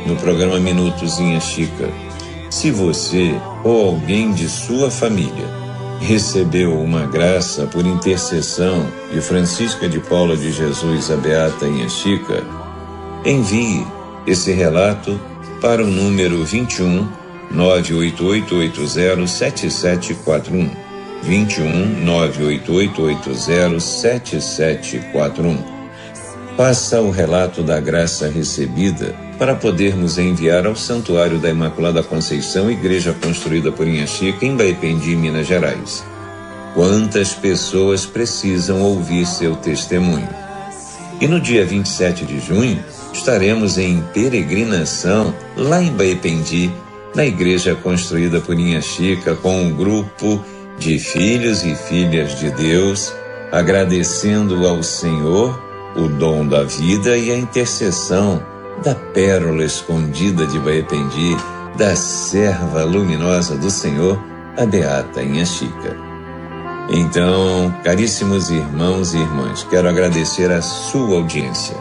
no programa Minutos em Chica. Se você ou alguém de sua família recebeu uma graça por intercessão de Francisca de Paula de Jesus, a Beata em Chica, envie esse relato para o número 21 988807741. 21 988807741. Faça o relato da graça recebida para podermos enviar ao Santuário da Imaculada Conceição, igreja construída por Inha Chica, em Baipendi, Minas Gerais. Quantas pessoas precisam ouvir seu testemunho? E no dia 27 de junho, estaremos em peregrinação lá em Baipendi, na igreja construída por Inha Chica, com um grupo de filhos e filhas de Deus, agradecendo ao Senhor o dom da vida e a intercessão da pérola escondida de Baipendi, da serva luminosa do Senhor, a Beata Inha Chica. Então, caríssimos irmãos e irmãs, quero agradecer a sua audiência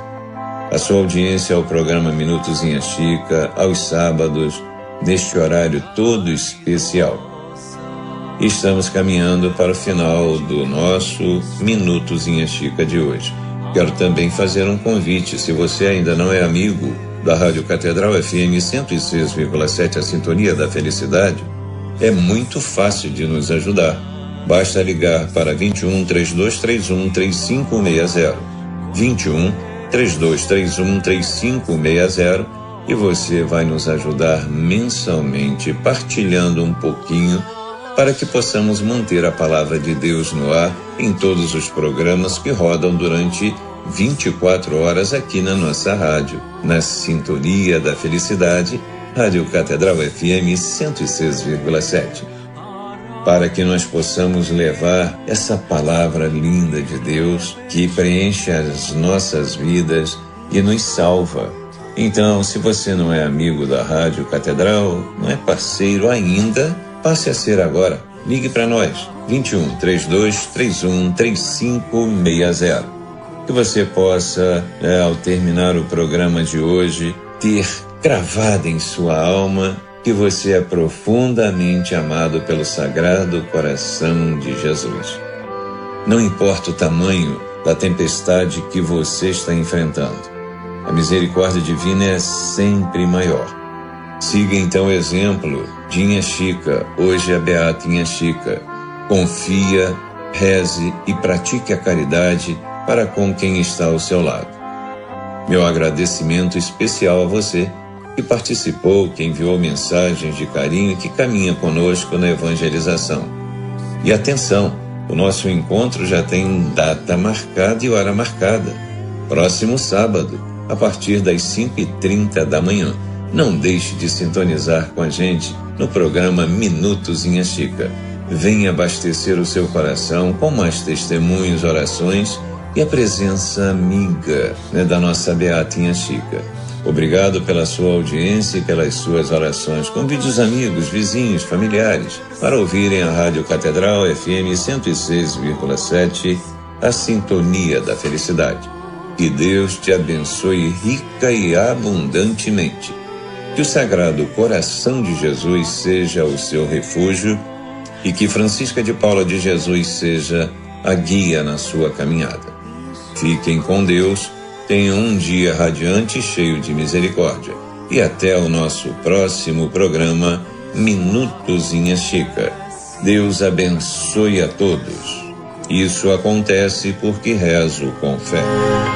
ao programa Minutos em Chica, aos sábados, neste horário todo especial. Estamos caminhando para o final do nosso Minutos em Chica de hoje. Quero também fazer um convite. Se você ainda não é amigo da Rádio Catedral FM 106,7, a Sintonia da Felicidade, é muito fácil de nos ajudar. Basta ligar para 21 3231 3560, 21 3231 3560, e você vai nos ajudar mensalmente partilhando um pouquinho para que possamos manter a palavra de Deus no ar em todos os programas que rodam durante 24 horas aqui na nossa rádio, na Sintonia da Felicidade, Rádio Catedral FM 106,7. Para que nós possamos levar essa palavra linda de Deus que preenche as nossas vidas e nos salva. Então, se você não é amigo da Rádio Catedral, não é parceiro ainda, passe a ser agora. Ligue para nós, 21 3231 3560. Que você possa, ao terminar o programa de hoje, ter gravado em sua alma que você é profundamente amado pelo Sagrado Coração de Jesus. Não importa o tamanho da tempestade que você está enfrentando, a misericórdia divina é sempre maior. Siga então o exemplo de Inha Chica, hoje a Beata Inha Chica. Confia, reze e pratique a caridade para com quem está ao seu lado. Meu agradecimento especial a você que participou, que enviou mensagens de carinho e que caminha conosco na evangelização. E atenção, o nosso encontro já tem data marcada e hora marcada. Próximo sábado, a partir das 5h30 da manhã. Não deixe de sintonizar com a gente no programa Minutos em Chica. Venha abastecer o seu coração com mais testemunhos, orações e a presença amiga, da nossa Beata Inha Chica. Obrigado pela sua audiência e pelas suas orações. Convide os amigos, vizinhos, familiares para ouvirem a Rádio Catedral FM 106,7, a Sintonia da Felicidade. Que Deus te abençoe rica e abundantemente. Que o Sagrado Coração de Jesus seja o seu refúgio e que Francisca de Paula de Jesus seja a guia na sua caminhada. Fiquem com Deus, tenham um dia radiante e cheio de misericórdia. E até o nosso próximo programa, Minutos em Chica. Deus abençoe a todos. Isso acontece porque rezo com fé.